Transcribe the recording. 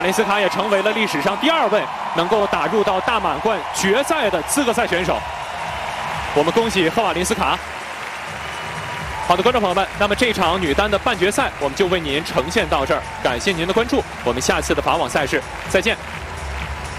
林斯卡也成为了历史上第2位能够打入到大满贯决赛的资格赛选手。我们恭喜赫瓦林斯卡。好的，观众朋友们，那么这场女单的半决赛我们就为您呈现到这儿，感谢您的关注，我们下次的法网赛事再见。